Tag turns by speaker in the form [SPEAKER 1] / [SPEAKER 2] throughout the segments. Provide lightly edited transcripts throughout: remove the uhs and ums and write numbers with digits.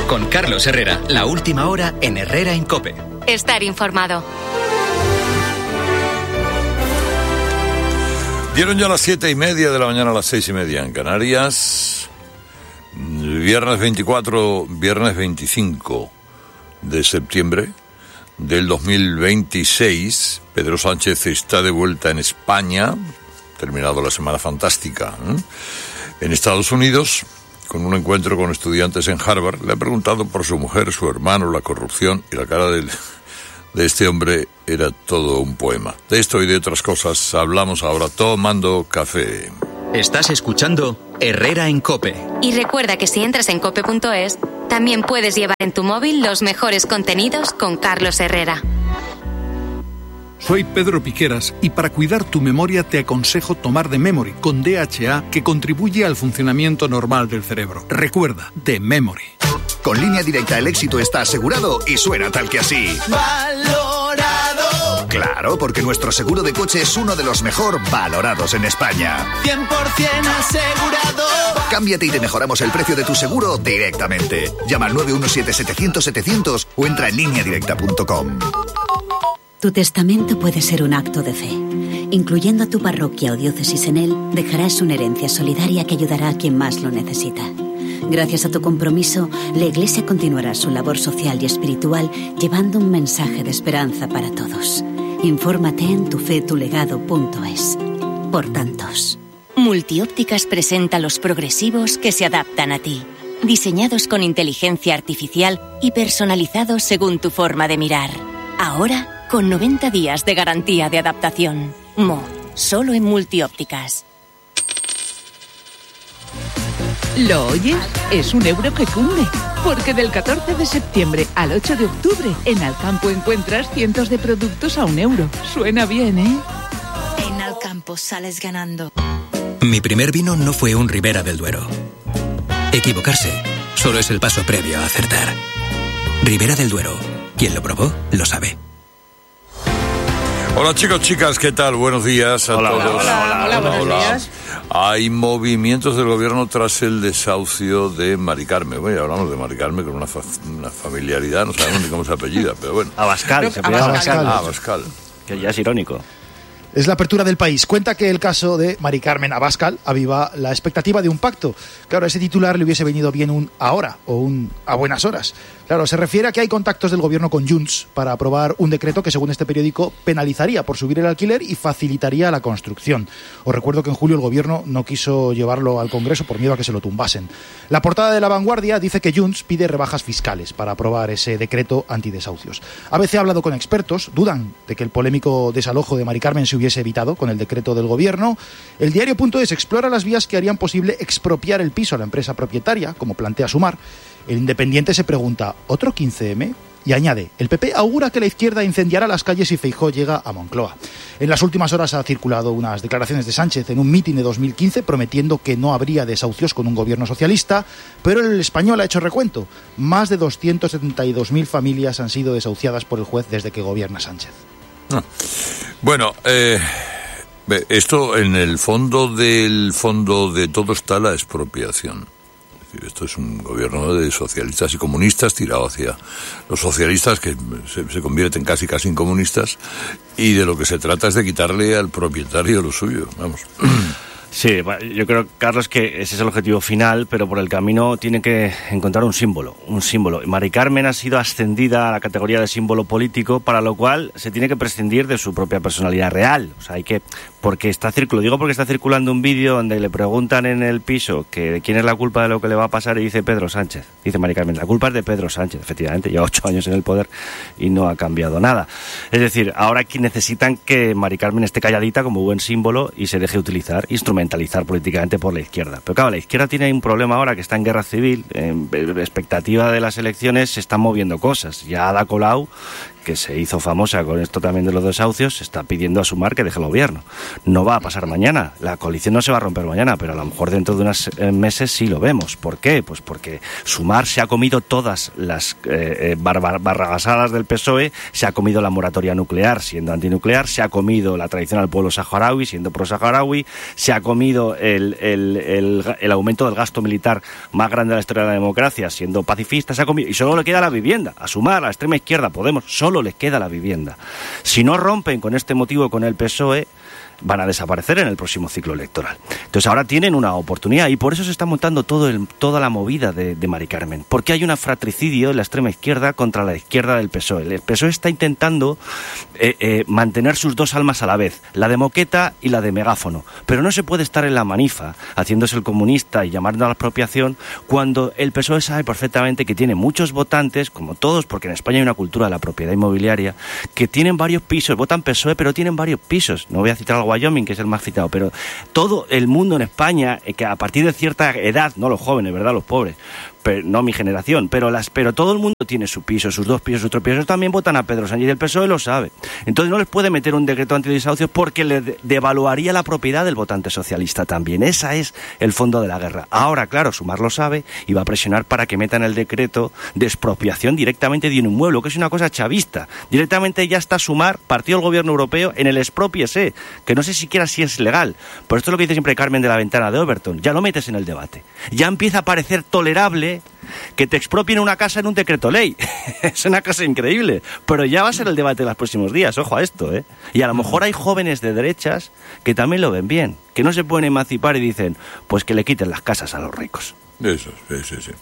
[SPEAKER 1] Con Carlos Herrera, la última hora en Herrera en COPE.
[SPEAKER 2] Estar informado.
[SPEAKER 3] Dieron ya las 7:30 de la mañana, a las 6:30 en Canarias. Viernes 25 de septiembre del 2026. Pedro Sánchez está de vuelta en España, terminado la semana fantástica, en Estados Unidos, con un encuentro con estudiantes en Harvard. Le ha preguntado por su mujer, su hermano, la corrupción, y la cara de este hombre era todo un poema. De esto y de otras cosas hablamos ahora tomando café.
[SPEAKER 1] Estás escuchando Herrera en COPE.
[SPEAKER 2] Y recuerda que si entras en cope.es, también puedes llevar en tu móvil los mejores contenidos con Carlos Herrera.
[SPEAKER 4] Soy Pedro Piqueras y para cuidar tu memoria te aconsejo tomar The Memory con DHA, que contribuye al funcionamiento normal del cerebro. Recuerda, The Memory.
[SPEAKER 5] Con Línea Directa el éxito está asegurado y suena tal que así. ¡Valorado! Claro, porque nuestro seguro de coche es uno de los mejor valorados en España.
[SPEAKER 6] 100% asegurado.
[SPEAKER 5] Cámbiate y te mejoramos el precio de tu seguro directamente. Llama al 917-700-700 o entra en lineadirecta.com.
[SPEAKER 7] Tu testamento puede ser un acto de fe. Incluyendo a tu parroquia o diócesis en él, dejarás una herencia solidaria que ayudará a quien más lo necesita. Gracias a tu compromiso, la Iglesia continuará su labor social y espiritual llevando un mensaje de esperanza para todos. Infórmate en tufetulegado.es. Por tantos.
[SPEAKER 2] Multiópticas presenta los progresivos que se adaptan a ti. Diseñados con inteligencia artificial y personalizados según tu forma de mirar. Ahora, con 90 días de garantía de adaptación. Solo en Multiópticas.
[SPEAKER 8] ¿Lo oyes? Es un euro que cunde. Porque del 14 de septiembre al 8 de octubre, en Alcampo encuentras cientos de productos a €1. Suena bien, ¿eh?
[SPEAKER 9] En Alcampo sales ganando.
[SPEAKER 1] Mi primer vino no fue un Ribera del Duero. Equivocarse solo es el paso previo a acertar. Ribera del Duero. Quien lo probó, lo sabe.
[SPEAKER 3] Hola chicos, chicas, ¿qué tal? Buenos días a todos.
[SPEAKER 10] Hola, buenos días.
[SPEAKER 3] Hay movimientos del gobierno tras el desahucio de Mari Carmen. Bueno, hablamos de Mari Carmen con una familiaridad, no sabemos ni cómo se apellida, pero bueno.
[SPEAKER 10] Abascal, se apellida Abascal.
[SPEAKER 3] Abascal.
[SPEAKER 10] Que ya es irónico.
[SPEAKER 11] Es la apertura del País. Cuenta que el caso de Mari Carmen Abascal aviva la expectativa de un pacto. Claro, a ese titular le hubiese venido bien un ahora o un a buenas horas. Claro, se refiere a que hay contactos del gobierno con Junts para aprobar un decreto que, según este periódico, penalizaría por subir el alquiler y facilitaría la construcción. Os recuerdo que en julio el gobierno no quiso llevarlo al Congreso por miedo a que se lo tumbasen. La portada de La Vanguardia dice que Junts pide rebajas fiscales para aprobar ese decreto antidesahucios. ABC ha hablado con expertos, dudan de que el polémico desalojo de Mari Carmen se hubiese evitado con el decreto del gobierno. El diario.es explora las vías que harían posible expropiar el piso a la empresa propietaria, como plantea Sumar. El Independiente se pregunta, ¿otro 15M? Y añade, el PP augura que la izquierda incendiará las calles si Feijóo llega a Moncloa. En las últimas horas ha circulado unas declaraciones de Sánchez en un mitin de 2015 prometiendo que no habría desahucios con un gobierno socialista, pero el Español ha hecho recuento. Más de 272.000 familias han sido desahuciadas por el juez desde que gobierna Sánchez.
[SPEAKER 3] Bueno, esto en el fondo de todo está la expropiación. Esto es un gobierno de socialistas y comunistas tirado hacia los socialistas que se convierten casi en comunistas, y de lo que se trata es de quitarle al propietario lo suyo, vamos.
[SPEAKER 10] Sí, yo creo, Carlos, que ese es el objetivo final, pero por el camino tiene que encontrar un símbolo. Mari Carmen ha sido ascendida a la categoría de símbolo político, para lo cual se tiene que prescindir de su propia personalidad real. O sea, porque está circulando un vídeo donde le preguntan en el piso que de quién es la culpa de lo que le va a pasar, y dice Pedro Sánchez. Dice Mari Carmen, la culpa es de Pedro Sánchez, efectivamente, lleva 8 años en el poder y no ha cambiado nada. Es decir, ahora aquí necesitan que Mari Carmen esté calladita como buen símbolo y se deje utilizar, instrumentalizar políticamente por la izquierda. Pero claro, la izquierda tiene un problema ahora, que está en guerra civil, en expectativa de las elecciones se están moviendo cosas. Ya Ada Colau, que se hizo famosa con esto también de los desahucios, se está pidiendo a Sumar que deje el gobierno. No va a pasar mañana, la coalición no se va a romper mañana, pero a lo mejor dentro de unos meses sí lo vemos. ¿Por qué? Pues porque Sumar se ha comido todas las barragasadas del PSOE, se ha comido la moratoria nuclear siendo antinuclear, se ha comido la tradición al pueblo saharaui siendo pro-saharaui, se ha comido el aumento del gasto militar más grande de la historia de la democracia siendo pacifista, se ha comido, y solo le queda la vivienda. A Sumar, a la extrema izquierda, Podemos, solo les queda la vivienda. Si no rompen con este motivo con el PSOE, van a desaparecer en el próximo ciclo electoral. Entonces ahora tienen una oportunidad y por eso se está montando toda la movida de Mari Carmen, porque hay un fratricidio en la extrema izquierda contra la izquierda del PSOE. El PSOE está intentando mantener sus dos almas a la vez, la de moqueta y la de megáfono, pero no se puede estar en la manifa haciéndose el comunista y llamando a la expropiación cuando el PSOE sabe perfectamente que tiene muchos votantes, como todos, porque en España hay una cultura de la propiedad inmobiliaria, que tienen varios pisos, votan PSOE pero tienen varios pisos. No voy a citar algo Wyoming, que es el más citado, pero todo el mundo en España, que a partir de cierta edad, no los jóvenes, ¿verdad?, los pobres, pero no mi generación, pero todo el mundo tiene su piso, sus dos pisos, sus tres pisos, también votan a Pedro Sánchez y el PSOE lo sabe. Entonces no les puede meter un decreto antidesahucios porque le devaluaría la propiedad del votante socialista también. Ese es el fondo de la guerra. Ahora, claro, Sumar lo sabe y va a presionar para que metan el decreto de expropiación directamente de un inmueble, que es una cosa chavista. Directamente ya está Sumar, partido del gobierno europeo, en el expropiese, que no sé siquiera si es legal. Por esto es lo que dice siempre Carmen de la Ventana de Overton. Ya lo metes en el debate. Ya empieza a parecer tolerable que te expropien una casa en un decreto ley. Es una cosa increíble, pero ya va a ser el debate de los próximos días, ojo a esto, ¿eh? Y a lo mejor hay jóvenes de derechas que también lo ven bien, que no se pueden emancipar y dicen, pues que le quiten las casas a los ricos.
[SPEAKER 3] Eso, sí.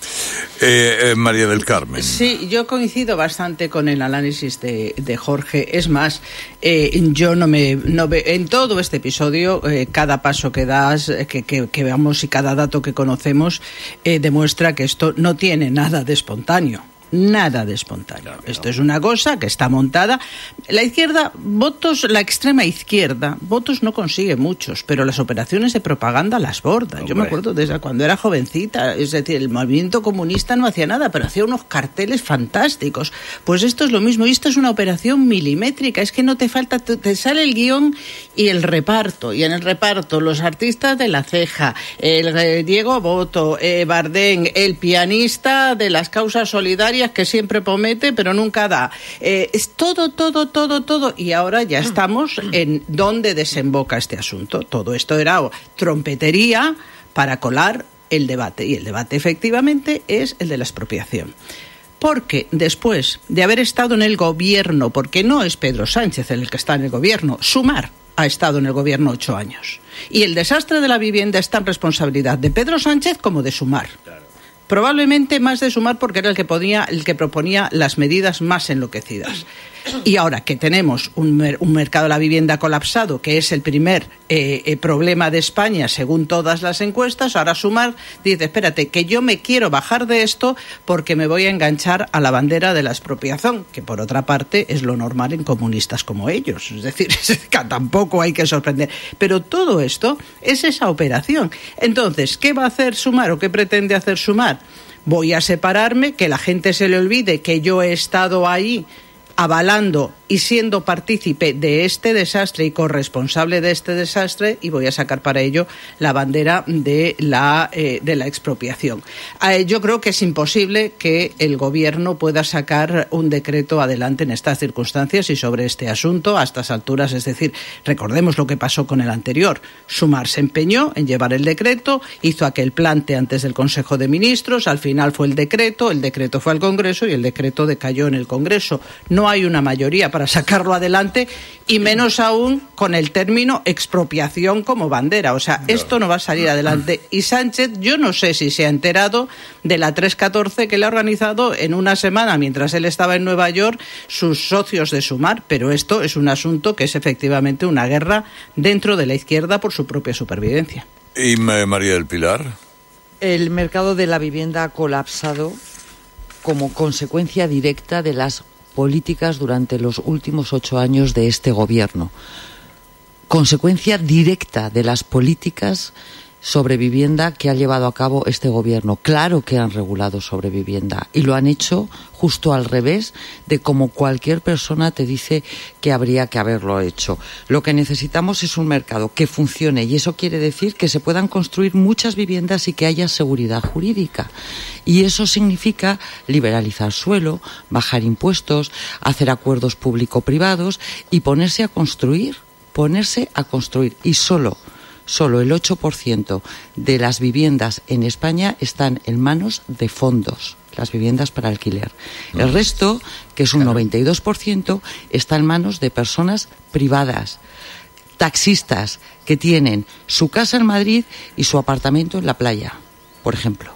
[SPEAKER 3] María del Carmen.
[SPEAKER 12] Sí, yo coincido bastante con el análisis de Jorge. Es más, yo no veo en todo este episodio, cada paso que das, que veamos y cada dato que conocemos demuestra que esto no tiene nada de espontáneo. Nada de espontáneo. Claro. Esto es una cosa que está montada. La izquierda, la extrema izquierda, votos no consigue muchos, pero las operaciones de propaganda las borda. Yo me acuerdo desde cuando era jovencita, es decir, el movimiento comunista no hacía nada, pero hacía unos carteles fantásticos. Pues esto es lo mismo, y esto es una operación milimétrica, es que no te falta, te sale el guión y el reparto, y en el reparto los artistas de La Ceja, el Diego Boto, Bardén, el pianista de las causas solidarias que siempre promete pero nunca da, es todo, y ahora ya estamos en donde desemboca este asunto. Todo esto era trompetería para colar el debate, y el debate efectivamente es el de la expropiación. Porque después de haber estado en el gobierno, porque no es Pedro Sánchez el que está en el gobierno, Sumar ha estado en el gobierno 8 años, y el desastre de la vivienda está en responsabilidad de Pedro Sánchez como de Sumar. Claro. Probablemente más de Sumar porque era el que proponía las medidas más enloquecidas. Y ahora que tenemos un mercado de la vivienda colapsado, que es el primer problema de España según todas las encuestas, ahora Sumar dice, espérate, que yo me quiero bajar de esto porque me voy a enganchar a la bandera de la expropiación, que por otra parte es lo normal en comunistas como ellos. Es decir, que tampoco hay que sorprender. Pero todo esto es esa operación. Entonces, ¿qué va a hacer Sumar o qué pretende hacer Sumar? Voy a separarme, que la gente se le olvide que yo he estado ahí avalando y siendo partícipe de este desastre y corresponsable de este desastre, y voy a sacar para ello la bandera de la expropiación. Yo creo que es imposible que el gobierno pueda sacar un decreto adelante en estas circunstancias y sobre este asunto a estas alturas. Es decir, recordemos lo que pasó con el anterior. Sumar se empeñó en llevar el decreto, hizo aquel plante antes del Consejo de Ministros, al final fue el decreto fue al Congreso y el decreto decayó en el Congreso. No hay una mayoría para sacarlo adelante, y menos aún con el término expropiación como bandera. O sea, esto no va a salir adelante. Y Sánchez, yo no sé si se ha enterado de la 314 que le ha organizado en una semana mientras él estaba en Nueva York sus socios de Sumar, pero esto es un asunto que es efectivamente una guerra dentro de la izquierda por su propia supervivencia.
[SPEAKER 3] ¿Y María del Pilar?
[SPEAKER 13] El mercado de la vivienda ha colapsado como consecuencia directa de las políticas durante los últimos 8 años de este gobierno. Consecuencia directa de las políticas sobre vivienda que ha llevado a cabo este gobierno. Claro que han regulado sobre vivienda y lo han hecho justo al revés de como cualquier persona te dice que habría que haberlo hecho. Lo que necesitamos es un mercado que funcione y eso quiere decir que se puedan construir muchas viviendas y que haya seguridad jurídica. Y eso significa liberalizar suelo, bajar impuestos, hacer acuerdos público-privados y ponerse a construir. Y solo el 8% de las viviendas en España están en manos de fondos, las viviendas para alquiler. El resto, que es un 92%, está en manos de personas privadas, taxistas que tienen su casa en Madrid y su apartamento en la playa, por ejemplo.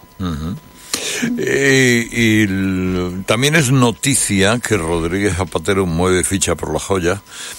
[SPEAKER 3] También es noticia que Rodríguez Zapatero mueve ficha por La Joya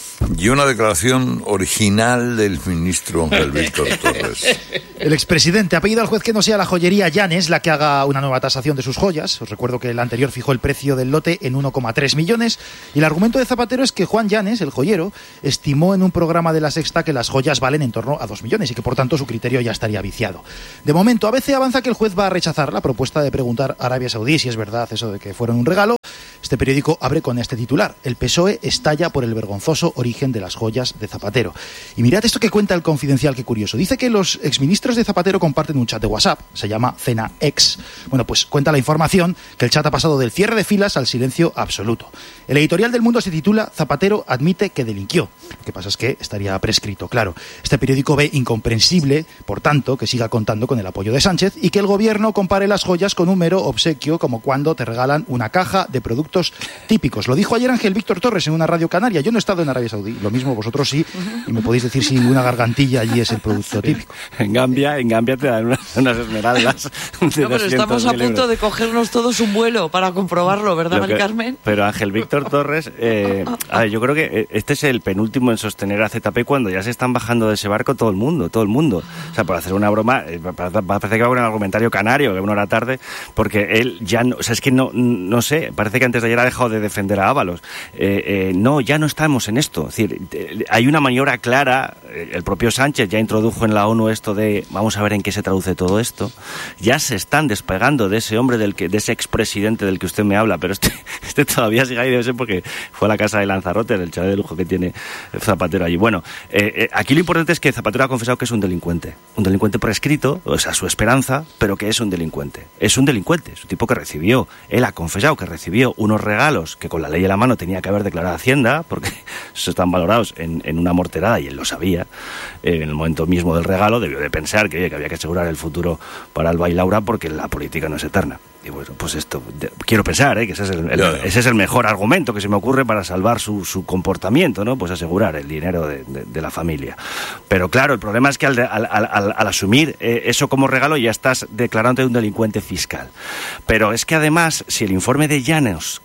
[SPEAKER 3] y una declaración original del ministro Ángel Víctor Torres.
[SPEAKER 11] El expresidente ha pedido al juez que no sea la joyería Llanes la que haga una nueva tasación de sus joyas. Os recuerdo que el anterior fijó el precio del lote en 1,3 millones y el argumento de Zapatero es que Juan Llanes, el joyero, estimó en un programa de La Sexta que las joyas valen en torno a 2 millones y que por tanto su criterio ya estaría viciado. De momento, ABC avanza que el juez va a rechazar la propuesta de preguntar a Arabia Saudí si es verdad eso de que fueron un regalo. Este periódico abre con este titular: el PSOE estalla por el vergonzoso origen de las joyas de Zapatero. Y mirad esto que cuenta el Confidencial, qué curioso. Dice que los exministros de Zapatero comparten un chat de WhatsApp, se llama Cena X. Bueno, pues cuenta la información que el chat ha pasado del cierre de filas al silencio absoluto. El editorial del Mundo se titula Zapatero admite que delinquió. Lo que pasa es que estaría prescrito, claro. Este periódico ve incomprensible, por tanto, que siga contando con el apoyo de Sánchez y que el gobierno compare las joyas con un mero obsequio, como cuando te regalan una caja de productos típicos. Lo dijo ayer Ángel Víctor Torres en una radio canaria. Yo no he estado en Arabia Saudí, lo mismo vosotros sí, y me podéis decir si una gargantilla allí es el producto típico.
[SPEAKER 10] En Gambia te dan unas esmeraldas.
[SPEAKER 13] No, pero estamos a punto de cogernos todos un vuelo para comprobarlo, ¿verdad, Mari Carmen?
[SPEAKER 10] Pero Ángel Víctor Torres, a ver, yo creo que este es el penúltimo en sostener a ZP cuando ya se están bajando de ese barco todo el mundo. O sea, por hacer una broma, parece que va con el argumentario canario, que 1 hora tarde, porque él ya no, o sea, es que no sé, parece que antes de ayer ha dejado de defender a Ábalos. No, ya no estamos en esto. Es decir, hay una maniobra clara, el propio Sánchez ya introdujo en la ONU esto de, vamos a ver en qué se traduce todo esto. Ya se están despegando de ese hombre de ese expresidente del que usted me habla, pero este todavía sigue ahí, debe ser porque fue a la casa de Lanzarote, el chalet de lujo que tiene Zapatero allí. Bueno, aquí lo importante es que Zapatero ha confesado que es un delincuente prescrito, o sea, su esperanza, pero que es un delincuente. Es un tipo que recibió, él ha confesado que recibió unos regalos que con la ley en la mano tenía que haber declarado Hacienda, porque están valorados en una morterada y él lo sabía. En el momento mismo del regalo debió de pensar que había que asegurar el futuro para Alba y Laura porque la política no es eterna. Y bueno, pues esto, quiero pensar, que ese es el mejor argumento que se me ocurre para salvar su comportamiento, ¿no? Pues asegurar el dinero de la familia. Pero claro, el problema es que al asumir eso como regalo ya estás declarándote un delincuente fiscal. Pero es que además, si el informe de Llanes,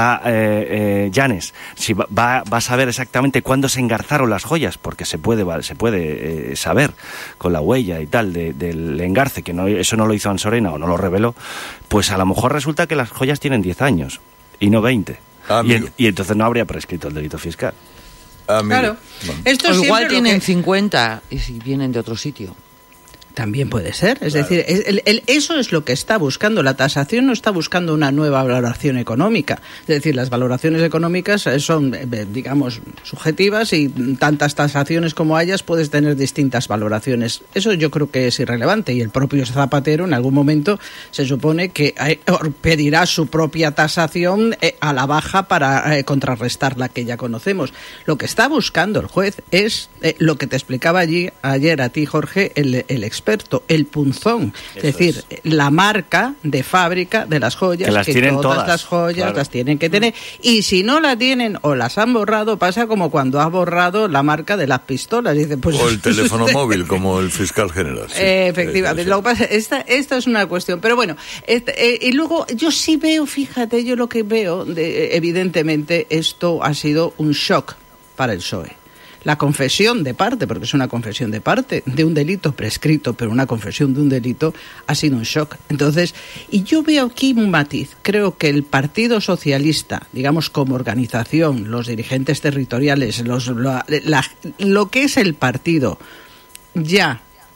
[SPEAKER 10] si va a saber exactamente cuándo se engarzaron las joyas, porque se puede saber con la huella y tal del engarce, que eso no lo hizo Ansorena o no lo reveló, pues a lo mejor resulta que las joyas tienen 10 años y no 20. Y entonces no habría prescrito el delito fiscal.
[SPEAKER 12] Claro. Esto
[SPEAKER 13] o igual tienen 50 y si vienen de otro sitio.
[SPEAKER 12] También puede ser, es decir, eso es lo que está buscando. La tasación no está buscando una nueva valoración económica. Es decir, las valoraciones económicas son, digamos, subjetivas y tantas tasaciones como hayas puedes tener distintas valoraciones. Eso yo creo que es irrelevante y el propio Zapatero en algún momento se supone que pedirá su propia tasación a la baja para contrarrestar la que ya conocemos. Lo que está buscando el juez es lo que te explicaba ayer a ti, Jorge, el experto, el punzón, es decir, la marca de fábrica de las joyas, que todas las joyas, claro, las tienen que tener, y si no la tienen o las han borrado, pasa como cuando has borrado la marca de las pistolas. Dice, pues,
[SPEAKER 3] o el teléfono móvil, como el fiscal general. Sí.
[SPEAKER 12] Efectivamente, lo que pasa, esta es una cuestión, pero bueno, y luego yo sí veo, fíjate, yo lo que veo, evidentemente esto ha sido un shock para el PSOE. La confesión de parte, porque es una confesión de parte, de un delito prescrito, pero una confesión de un delito ha sido un shock. Entonces, y yo veo aquí un matiz. Creo que el Partido Socialista, digamos como organización, los dirigentes territoriales, lo que es el partido, ya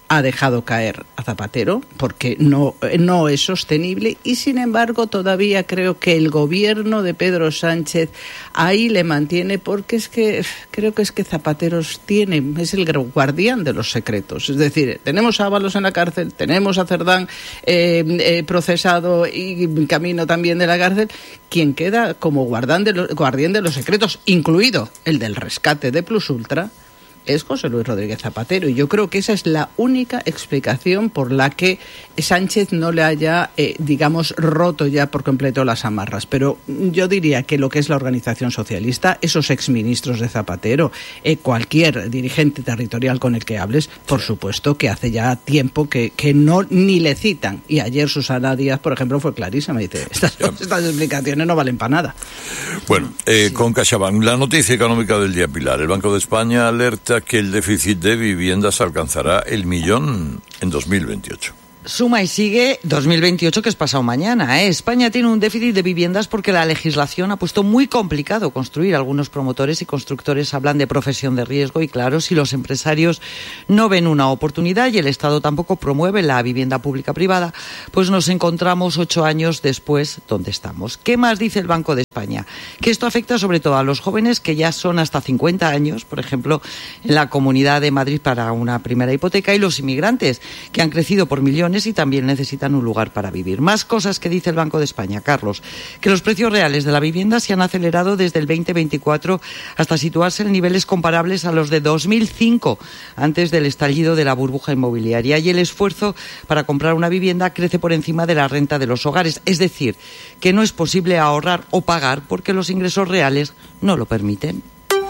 [SPEAKER 12] ha dejado caer a Zapatero porque no es sostenible, y sin embargo todavía creo que el gobierno de Pedro Sánchez ahí le mantiene, porque creo que Zapatero es el guardián de los secretos. Es decir, tenemos a Ábalos en la cárcel, tenemos a Cerdán procesado y camino también de la cárcel. Quien queda como guardián de los secretos, incluido el del rescate de Plus Ultra, es José Luis Rodríguez Zapatero, y yo creo que esa es la única explicación por la que Sánchez no le haya, roto ya por completo las amarras. Pero yo diría que lo que es la organización socialista, esos exministros de Zapatero, cualquier dirigente territorial con el que hables, por supuesto que hace ya tiempo que no ni le citan. Y ayer Susana Díaz, por ejemplo, fue clarísima, me dice, estas explicaciones no valen para nada.
[SPEAKER 3] Bueno, con CaixaBank, la noticia económica del día, Pilar. El Banco de España alerta que el déficit de viviendas alcanzará el 1.000.000 en 2028.
[SPEAKER 13] Suma y sigue 2028, que es pasado mañana. España tiene un déficit de viviendas porque la legislación ha puesto muy complicado construir. Algunos promotores y constructores hablan de profesión de riesgo y, claro, si los empresarios no ven una oportunidad y el Estado tampoco promueve la vivienda pública privada, pues nos encontramos 8 años después donde estamos. ¿Qué más dice el Banco de España? Que esto afecta sobre todo a los jóvenes que ya son hasta 50 años, por ejemplo, en la Comunidad de Madrid para una primera hipoteca, y los inmigrantes, que han crecido por millones y también necesitan un lugar para vivir. Más cosas que dice el Banco de España, Carlos, que los precios reales de la vivienda se han acelerado desde el 2024 hasta situarse en niveles comparables a los de 2005, antes del estallido de la burbuja inmobiliaria, y el esfuerzo para comprar una vivienda crece por encima de la renta de los hogares, es decir, que no es posible ahorrar o pagar porque los ingresos reales no lo permiten.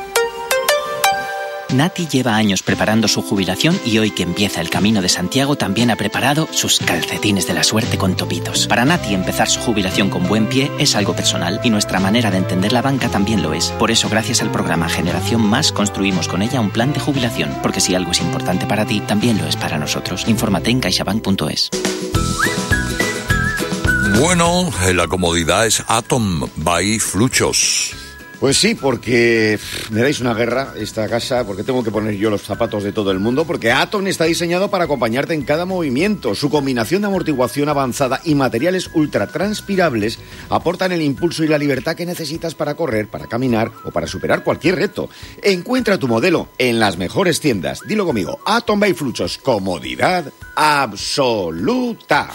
[SPEAKER 14] Nati lleva años preparando su jubilación y hoy que empieza el Camino de Santiago también ha preparado sus calcetines de la suerte con topitos. Para Nati empezar su jubilación con buen pie es algo personal y nuestra manera de entender la banca también lo es. Por eso, gracias al programa Generación Más, construimos con ella un plan de jubilación, porque si algo es importante para ti, también lo es para nosotros. Infórmate en caixabank.es.
[SPEAKER 3] Bueno, la comodidad es Atom by Fluchos.
[SPEAKER 15] Pues sí, porque me dais una guerra esta casa, porque tengo que poner yo los zapatos de todo el mundo, porque Atom está diseñado para acompañarte en cada movimiento. Su combinación de amortiguación avanzada y materiales ultratranspirables aportan el impulso y la libertad que necesitas para correr, para caminar o para superar cualquier reto. Encuentra tu modelo en las mejores tiendas. Dilo conmigo, Atom by Fluchos, comodidad absoluta.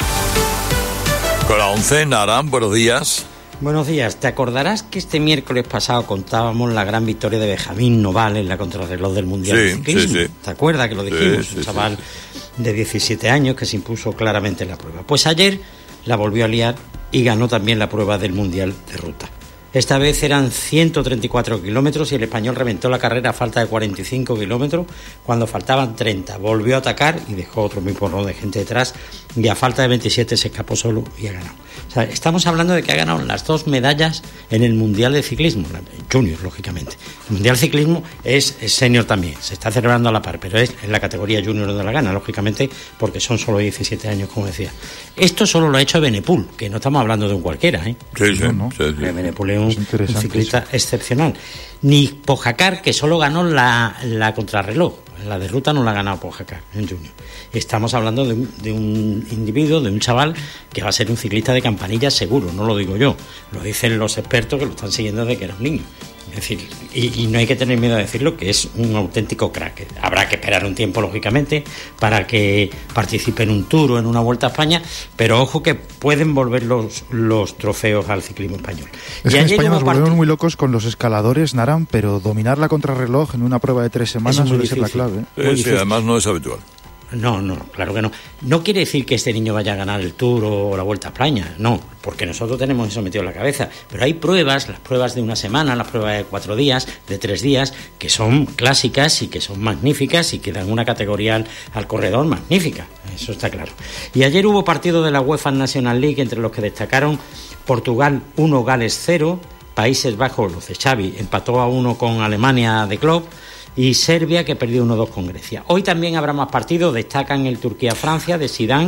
[SPEAKER 3] Con la 11, Naran, buenos días.
[SPEAKER 16] Buenos días. ¿Te acordarás que este miércoles pasado contábamos la gran victoria de Benjamín Noval en la contrarreloj del Mundial de Ciclismo? Sí. ¿Te acuerdas que lo dijimos? Un chaval de 17 años que se impuso claramente en la prueba. Pues ayer la volvió a liar y ganó también la prueba del Mundial de Ruta. Esta vez eran 134 kilómetros y el español reventó la carrera a falta de 45 kilómetros cuando faltaban 30. Volvió a atacar y dejó otro muy porrón de gente detrás y a falta de 27 se escapó solo y ha ganado. O sea, estamos hablando de que ha ganado las 2 medallas en el Mundial de Ciclismo, junior, lógicamente. El Mundial de Ciclismo es senior también, se está celebrando a la par, pero es en la categoría junior donde la gana, lógicamente, porque son solo 17 años, como decía. Esto solo lo ha hecho Benepul, que no estamos hablando de un cualquiera, ¿eh?
[SPEAKER 3] Sí.
[SPEAKER 16] Benepul es un ciclista excepcional. Ni Pogačar, que solo ganó la contrarreloj. La de ruta no la ha ganado Pogačar en junior. Estamos hablando de un individuo, de un chaval que va a ser un ciclista de campanillas seguro, no lo digo yo, lo dicen los expertos que lo están siguiendo desde que era un niño. Es decir, y no hay que tener miedo de decirlo, que es un auténtico crack. Habrá que esperar un tiempo, lógicamente, para que participe en un Tour o en una Vuelta a España, pero ojo que pueden volver los trofeos al ciclismo español.
[SPEAKER 11] Es que en España nos volvemos muy locos con los escaladores, Naran, pero dominar la contrarreloj en una prueba de 3 semanas suele ser la clave.
[SPEAKER 3] Sí, además no es habitual.
[SPEAKER 16] No, claro que no. No quiere decir que este niño vaya a ganar el Tour o la Vuelta a España, no, porque nosotros tenemos eso metido en la cabeza. Pero hay pruebas, las pruebas de una semana, las pruebas de 4 días, de 3 días, que son clásicas y que son magníficas y que dan una categoría al corredor magnífica, eso está claro. Y ayer hubo partido de la UEFA National League entre los que destacaron Portugal 1, Gales 0, Países Bajos, los de Xavi, empató a 1 con Alemania de Klopp, y Serbia, que perdió 1-2 con Grecia. Hoy también habrá más partidos, destacan el Turquía-Francia de Zidane,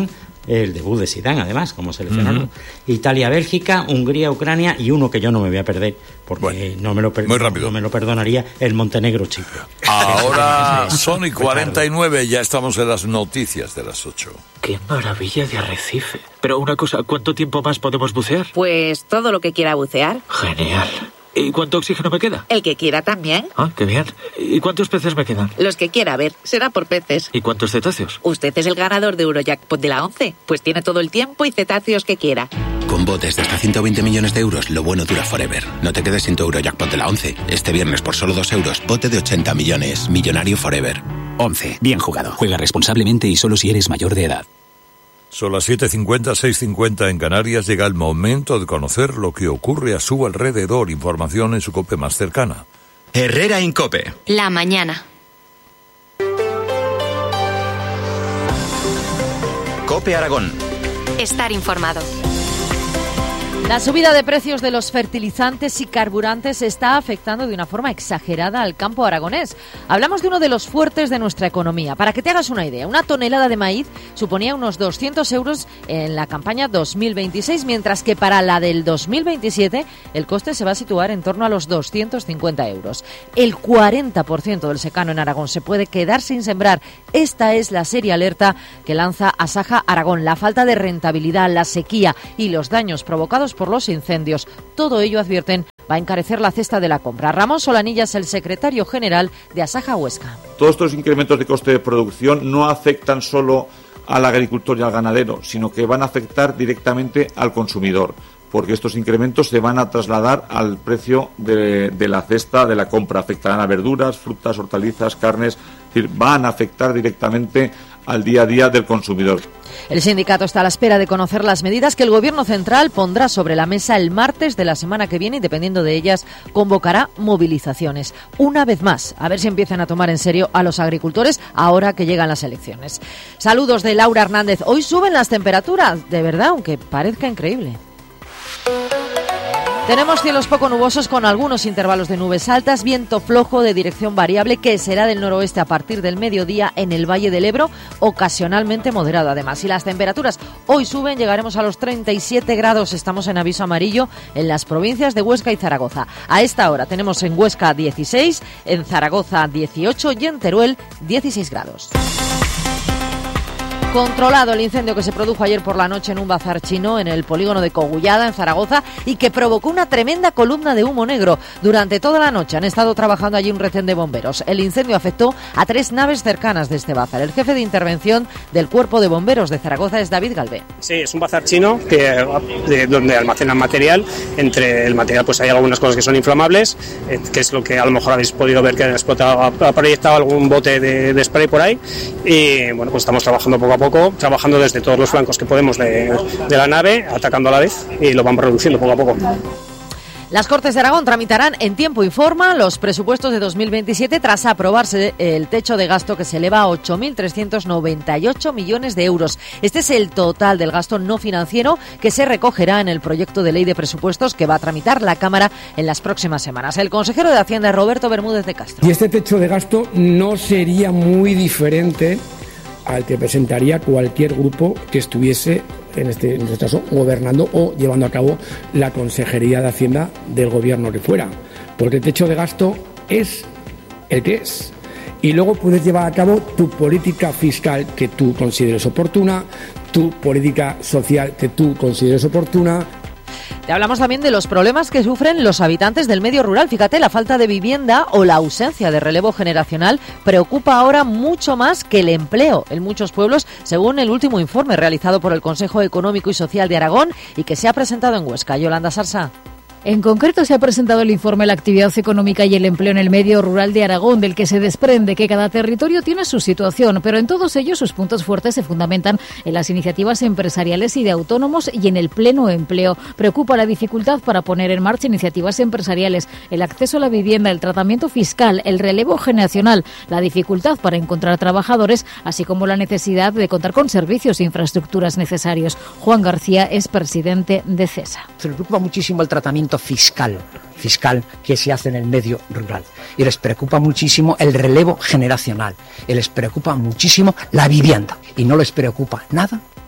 [SPEAKER 16] el debut de Zidane, además, como seleccionador. Italia, Bélgica, Hungría, Ucrania y uno que yo no me voy a perder, porque no me lo perdonaría, el Montenegro, Chipre.
[SPEAKER 3] Ahora son y 49, ya estamos en las noticias de las 8.
[SPEAKER 17] ¡Qué maravilla de arrecife! Pero una cosa, ¿cuánto tiempo más podemos bucear?
[SPEAKER 18] Pues todo lo que quiera bucear.
[SPEAKER 17] Genial. ¿Y cuánto oxígeno me queda?
[SPEAKER 18] El que quiera también.
[SPEAKER 17] Ah, qué bien. ¿Y cuántos peces me quedan?
[SPEAKER 18] Los que quiera, ver, será por peces.
[SPEAKER 17] ¿Y cuántos cetáceos?
[SPEAKER 18] Usted es el ganador de Eurojackpot de la 11, pues tiene todo el tiempo y cetáceos que quiera.
[SPEAKER 19] Con botes de hasta 120 millones de euros, lo bueno dura forever. No te quedes sin tu Eurojackpot de la 11. Este viernes por solo 2 euros, bote de 80 millones. Millonario forever.
[SPEAKER 20] 11. Bien jugado. Juega responsablemente y solo si eres mayor de edad.
[SPEAKER 3] Son las 7:50, 6:50 en Canarias. Llega el momento de conocer lo que ocurre a su alrededor. Información en su COPE más cercana.
[SPEAKER 20] Herrera en COPE.
[SPEAKER 21] La mañana.
[SPEAKER 20] COPE Aragón.
[SPEAKER 21] Estar informado.
[SPEAKER 22] La subida de precios de los fertilizantes y carburantes está afectando de una forma exagerada al campo aragonés. Hablamos de uno de los fuertes de nuestra economía. Para que te hagas una idea, una tonelada de maíz suponía unos 200 euros en la campaña 2026, mientras que para la del 2027 el coste se va a situar en torno a los 250 euros. El 40% del secano en Aragón se puede quedar sin sembrar. Esta es la seria alerta que lanza Asaja Aragón. La falta de rentabilidad, la sequía y los daños provocados por los incendios, todo ello, advierten, va a encarecer la cesta de la compra. Ramón Solanilla es el secretario general de Asaja Huesca.
[SPEAKER 23] Todos estos incrementos de coste de producción no afectan solo al agricultor y al ganadero, sino que van a afectar directamente al consumidor, porque estos incrementos se van a trasladar al precio de la cesta de la compra. Afectarán a verduras, frutas, hortalizas, carnes, es decir, van a afectar directamente al día a día del consumidor.
[SPEAKER 22] El sindicato está a la espera de conocer las medidas que el Gobierno central pondrá sobre la mesa el martes de la semana que viene y, dependiendo de ellas, convocará movilizaciones. Una vez más, a ver si empiezan a tomar en serio a los agricultores ahora que llegan las elecciones. Saludos de Laura Hernández. Hoy suben las temperaturas, de verdad, aunque parezca increíble. Tenemos cielos poco nubosos con algunos intervalos de nubes altas, viento flojo de dirección variable que será del noroeste a partir del mediodía en el Valle del Ebro, ocasionalmente moderado además. Y las temperaturas hoy suben, llegaremos a los 37 grados, estamos en aviso amarillo en las provincias de Huesca y Zaragoza. A esta hora tenemos en Huesca 16, en Zaragoza 18 y en Teruel 16 grados. Controlado el incendio que se produjo ayer por la noche en un bazar chino en el polígono de Cogullada, en Zaragoza, y que provocó una tremenda columna de humo negro. Durante toda la noche han estado trabajando allí un retén de bomberos. El incendio afectó a 3 naves cercanas de este bazar. El jefe de intervención del Cuerpo de Bomberos de Zaragoza es David Galvé.
[SPEAKER 24] Sí, es un bazar chino donde almacenan material. Entre el material pues hay algunas cosas que son inflamables, que es lo que a lo mejor habéis podido ver que han explotado, ha proyectado algún bote de spray por ahí. Y bueno, pues estamos trabajando poco a poco, trabajando desde todos los flancos que podemos de la nave, atacando a la vez, y lo vamos reduciendo poco a poco.
[SPEAKER 22] Las Cortes de Aragón tramitarán en tiempo y forma los presupuestos de 2027 tras aprobarse el techo de gasto que se eleva a 8.398 millones de euros. Este es el total del gasto no financiero que se recogerá en el proyecto de ley de presupuestos que va a tramitar la Cámara en las próximas semanas. El consejero de Hacienda, Roberto Bermúdez de Castro.
[SPEAKER 25] Y este techo de gasto no sería muy diferente al que presentaría cualquier grupo que estuviese, en este caso, gobernando o llevando a cabo la Consejería de Hacienda del gobierno que fuera. Porque el techo de gasto es el que es. Y luego puedes llevar a cabo tu política fiscal que tú consideres oportuna, tu política social que tú consideres oportuna.
[SPEAKER 22] Te hablamos también de los problemas que sufren los habitantes del medio rural. Fíjate, la falta de vivienda o la ausencia de relevo generacional preocupa ahora mucho más que el empleo en muchos pueblos, según el último informe realizado por el Consejo Económico y Social de Aragón y que se ha presentado en Huesca. Yolanda Sarsa.
[SPEAKER 26] En concreto, se ha presentado el informe La actividad económica y el empleo en el medio rural de Aragón, del que se desprende que cada territorio tiene su situación, pero en todos ellos sus puntos fuertes se fundamentan en las iniciativas empresariales y de autónomos y en el pleno empleo. Preocupa la dificultad para poner en marcha iniciativas empresariales, el acceso a la vivienda, el tratamiento fiscal, el relevo generacional, la dificultad para encontrar trabajadores, así como la necesidad de contar con servicios e infraestructuras necesarios. Juan García es presidente de CESA.
[SPEAKER 27] Se les preocupa muchísimo el tratamiento fiscal que se hace en el medio rural, y les preocupa muchísimo el relevo generacional, y les preocupa muchísimo la vivienda, y no les preocupa nada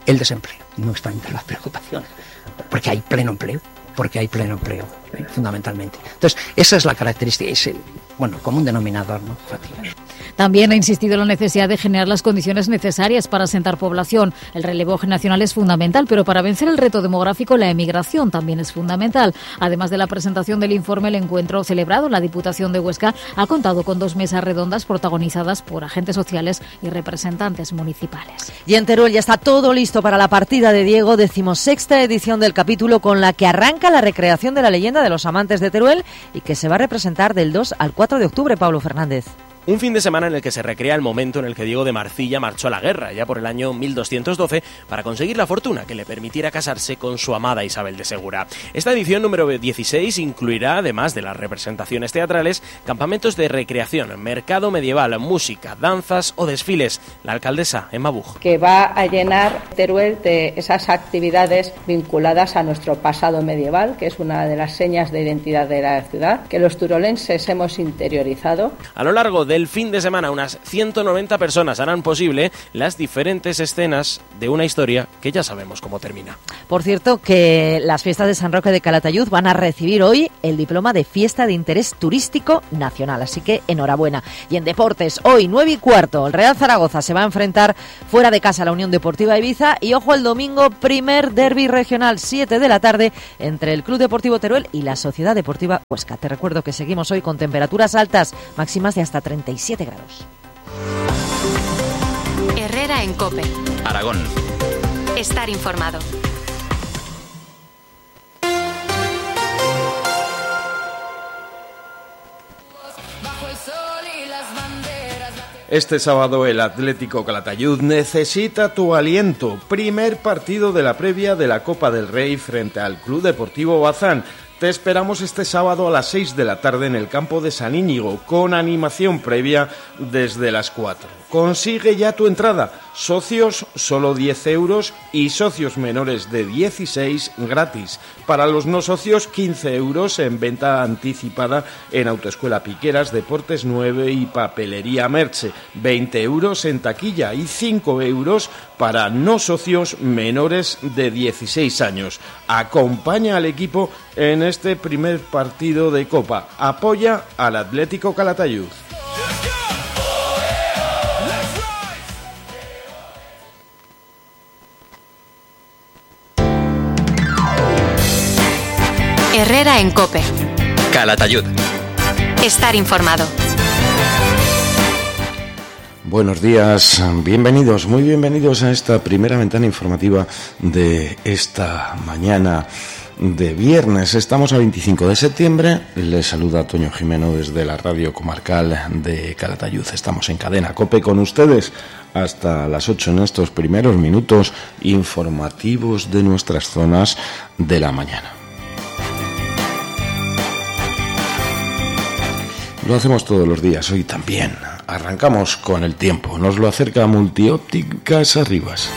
[SPEAKER 27] el desempleo. No está entre las preocupaciones, porque hay pleno empleo, fundamentalmente. Entonces, esa es la característica, es el común denominador, ¿no, Fátima?
[SPEAKER 26] También ha insistido en la necesidad de generar las condiciones necesarias para asentar población. El relevo generacional es fundamental, pero para vencer el reto demográfico, la emigración también es fundamental. Además de la presentación del informe, el encuentro celebrado en la Diputación de Huesca ha contado con 2 mesas redondas protagonizadas por agentes sociales y representantes municipales.
[SPEAKER 2] Y en Teruel ya está todo listo para la partida de Diego, 16ª edición del capítulo con la que arranca la recreación de la leyenda de los amantes de Teruel y que se va a representar del 2 al 4 de octubre, Pablo Fernández.
[SPEAKER 4] Un fin de semana en el que se recrea el momento en el que Diego de Marcilla marchó a la guerra, ya por el año 1212, para conseguir la fortuna que le permitiera casarse con su amada Isabel de Segura. Esta edición número 16 incluirá, además de las representaciones teatrales, campamentos de recreación, mercado medieval, música, danzas o desfiles. La alcaldesa, Emma Buch.
[SPEAKER 5] Que va a llenar Teruel de esas actividades vinculadas a nuestro pasado medieval, que es una de las señas de identidad de la ciudad, que los turolenses hemos interiorizado.
[SPEAKER 4] A lo largo del fin de semana, unas 190 personas harán posible las diferentes escenas de una historia que ya sabemos cómo termina.
[SPEAKER 2] Por cierto, que las fiestas de San Roque de Calatayud van a recibir hoy el diploma de Fiesta de Interés Turístico Nacional, así que enhorabuena. Y en deportes, hoy 9:15, el Real Zaragoza se va a enfrentar fuera de casa a la Unión Deportiva Ibiza y ojo el domingo, primer derbi regional, 7 de la tarde, entre el Club Deportivo Teruel y la Sociedad Deportiva Huesca. Te recuerdo que seguimos hoy con temperaturas altas, máximas de hasta 37 grados.
[SPEAKER 21] Herrera en COPE.
[SPEAKER 19] Aragón.
[SPEAKER 21] Estar informado.
[SPEAKER 6] Este sábado el Atlético Calatayud necesita tu aliento. Primer partido de la previa de la Copa del Rey frente al Club Deportivo Bazán. Te esperamos este sábado a las 6 de la tarde en el campo de San Íñigo, con animación previa desde las 4. Consigue ya tu entrada. Socios, solo 10 euros y socios menores de 16 gratis. Para los no socios, 15 euros en venta anticipada en Autoescuela Piqueras, Deportes 9 y Papelería Merche. 20 euros en taquilla y 5 euros para no socios menores de 16 años. Acompaña al equipo en este primer partido de Copa. Apoya al Atlético Calatayud.
[SPEAKER 21] Herrera en COPE.
[SPEAKER 1] Calatayud.
[SPEAKER 21] Estar informado.
[SPEAKER 7] Buenos días, bienvenidos, muy bienvenidos a esta primera ventana informativa de esta mañana de viernes. Estamos a 25 de septiembre, les saluda Toño Jimeno desde la radio comarcal de Calatayud. Estamos en cadena COPE con ustedes hasta las 8 en estos primeros minutos informativos de nuestras zonas de la mañana. Lo hacemos todos los días, hoy también. Arrancamos con el tiempo. Nos lo acerca Multiópticas Arribas.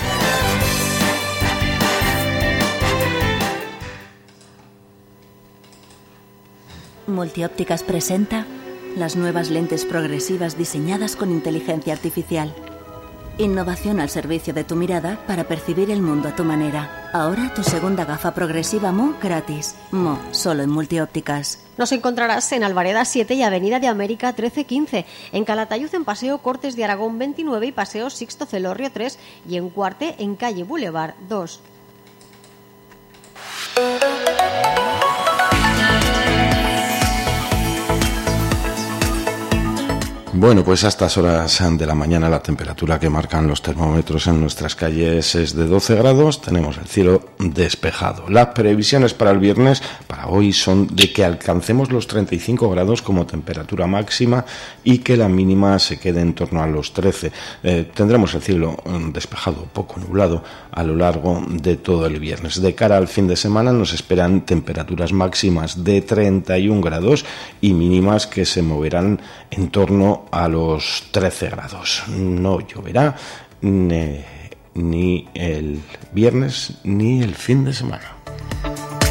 [SPEAKER 8] Multiópticas presenta las nuevas lentes progresivas diseñadas con inteligencia artificial. Innovación al servicio de tu mirada para percibir el mundo a tu manera. Ahora tu segunda gafa progresiva Mo gratis. Mo, solo en Multiópticas.
[SPEAKER 9] Nos encontrarás en Alvareda 7 y Avenida de América 13-15, en Calatayud en Paseo Cortes de Aragón 29 y Paseo Sixto Celorrio 3 y en Cuarte en Calle Boulevard 2.
[SPEAKER 7] Bueno, pues a estas horas de la mañana la temperatura que marcan los termómetros en nuestras calles es de 12 grados, tenemos el cielo despejado. Las previsiones para el viernes, para hoy, son de que alcancemos los 35 grados como temperatura máxima y que la mínima se quede en torno a los 13. Tendremos el cielo despejado, poco nublado, a lo largo de todo el viernes. De cara al fin de semana nos esperan temperaturas máximas de 31 grados y mínimas que se moverán en torno a los 13 grados. No lloverá ni el viernes ni el fin de semana.